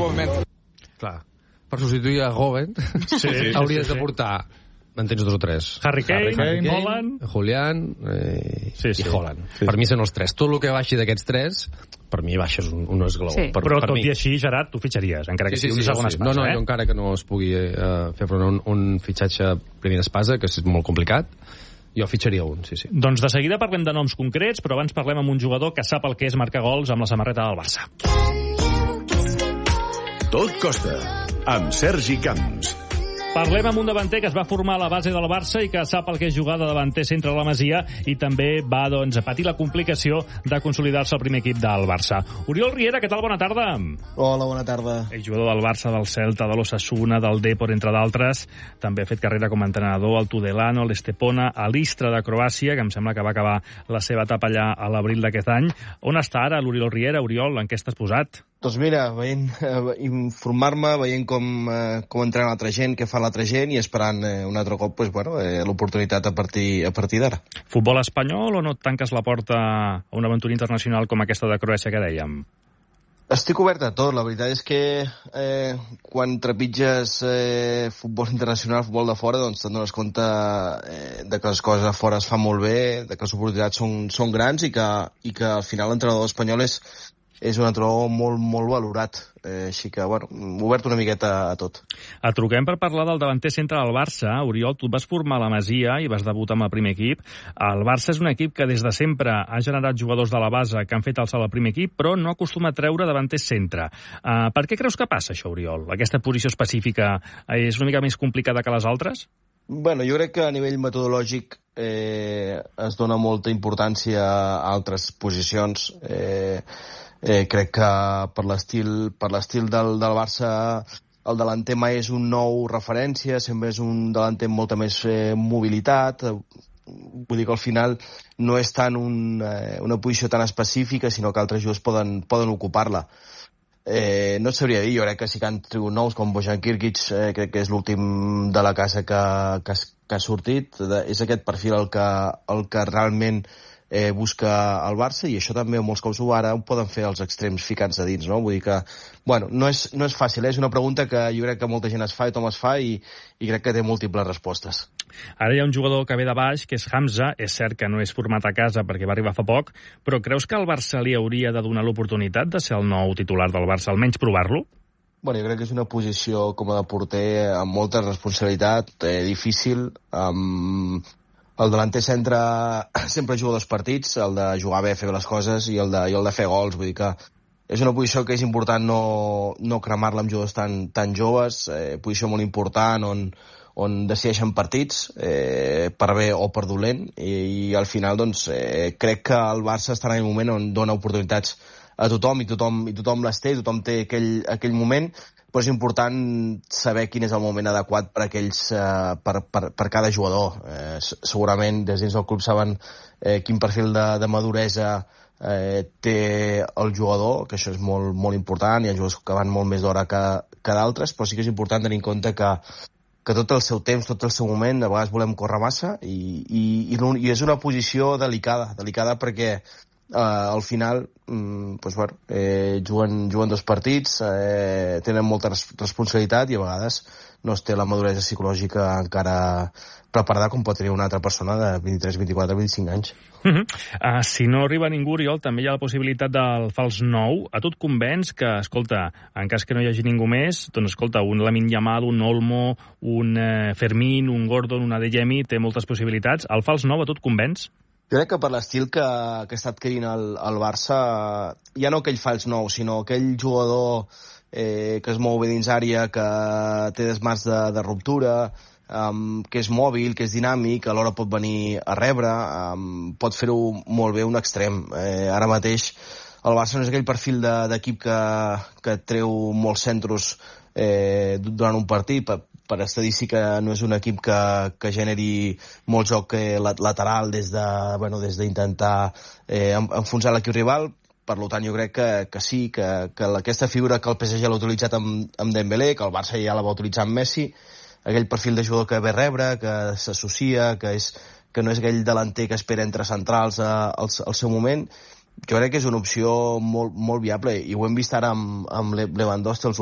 moviment. Clar, per substituir a Goven hauries de portar, en tens 2 o 3. Harry Kane, Holland, Julián i Holland. Per mi són els 3. Tot el que baixi d'aquests 3, per mi baixa un esglaó. Sí. però tot i així, Gerard, tu fitxaries, encara que sigui un segon espasa. No, jo encara que no es pugui fer front a un fitxatge primer espasa, que és molt complicat, jo fitxaria un, sí. Doncs de seguida parlem de noms concrets, però abans parlem amb un jugador que sap el que és marcar gols amb la samarreta del Barça. Tot costa, amb Sergi Camps. Parlem amb un davanter que es va formar a la base del Barça i que sap el que és jugar de davanter centre a la Masia i també va a patir la complicació de consolidar-se al primer equip del Barça. Oriol Riera, què tal? Bona tarda. Hola, bona tarda. El jugador del Barça, del Celta, de l'Osasuna, del Depor, entre d'altres. També ha fet carrera com a entrenador al Tudelano, a l'Estepona, a l'Istra de Croàcia, que em sembla que va acabar la seva etapa allà a l'abril d'aquest any. On està ara l'Oriol Riera? Oriol, en què estàs posat? Doncs mira, informar-me, veient com entrena l'altra gent, què fa l'altra gent i esperant un altre cop l'oportunitat a partir d'ara. Futbol espanyol o no et tanques la porta a una aventura internacional com aquesta de Croàcia que dèiem? Estic obert a tot. La veritat és que quan trepitges futbol internacional, futbol de fora, doncs te'n dones compte de que les coses a fora es fan molt bé, de que les oportunitats són grans i que al final l'entrenador espanyol és un entrenador molt, molt valorat. Així que, obert una miqueta a tot. Et truquem per parlar del davanter centre del Barça. Oriol, tu et vas formar a la Masia i vas debutar amb el primer equip. El Barça és un equip que des de sempre ha generat jugadors de la base que han fet el salt al primer equip, però no acostuma a treure davanter centre. Per què creus que passa això, Oriol? Aquesta posició específica és una mica més complicada que les altres? Jo crec que a nivell metodològic es dona molta importància a altres posicions. Crec que per l'estil del Barça el delanter mai és un nou referència, sempre és un delanter amb molta més mobilitat. Vull dir que al final no és tant una posició tan específica, sinó que altres jugadors poden ocupar-la. No et sabria dir, jo crec que sí que han trigut nous com Bojan Kirkic, crec que és l'últim de la casa que ha sortit. És aquest perfil el que realment busca el Barça, i això també molts cops ara ho poden fer els extrems ficats a dins, no? Vull dir que, no és fàcil, és una pregunta que jo crec que molta gent es fa i tothom es fa i crec que té múltiples respostes. Ara hi ha un jugador que ve de baix, que és Hamza. És cert que no és format a casa perquè va arribar fa poc, però creus que el Barça li hauria de donar l'oportunitat de ser el nou titular del Barça, almenys provar-lo? Jo crec que és una posició com a de porter amb molta responsabilitat, difícil, el delanter centre sempre juga 2 partits, el de jugar bé, fer les coses, i el de fer gols. Vull dir que és una posició que és important no cremar-la amb jugadors tan joves, posició molt important on decideixen partits, per bé o per dolent, i al final crec que el Barça està en aquell moment on dona oportunitats a tothom i tothom les té, tothom té aquell moment, però és important saber quin és el moment adequat per per cada jugador. Segurament des dins del club saben quin perfil de maduresa té el jugador, que això és molt, molt important. Hi ha jugadors que van molt més d'hora que d'altres, però sí que és important tenir en compte que tot el seu temps, tot el seu moment, a vegades volem córrer massa, i és una posició delicada perquè al final juguen 2 partits, tenen molta responsabilitat i a vegades no es té la maduresa psicològica encara preparada com pot tenir una altra persona de 23, 24, 25 anys. Si no arriba ningú, Oriol, també hi ha la possibilitat del fals 9. A tu et convenç que, escolta, en cas que no hi hagi ningú més, doncs escolta, un Lamine Yamal, un Olmo, un Fermín, un Gordon, un Adeyemi, té moltes possibilitats. El fals 9 a tu et convenç? Jo crec que per l'estil que està adquirint el Barça, ja no aquell fals 9, sinó aquell jugador que es mou bé dins àrea, que té desmats de ruptura, que és mòbil, que és dinàmic, alhora pot venir a rebre, pot fer-ho molt bé un extrem. Ara mateix el Barça no és aquell perfil d'equip que treu molts centros durant un partit. Per estadística no és un equip que generi molt joc lateral des d'intentar enfonsar l'equip rival. Per tant, jo crec que sí, que aquesta figura que el PSG l'ha utilitzat amb Dembélé, que el Barça ja la va utilitzar amb Messi, aquell perfil de jugador que ve a rebre, que s'associa, que no és aquell delanter que espera entre centrals al seu moment, jo crec que és una opció molt, molt viable, i ho hem vist ara amb Lewandowski els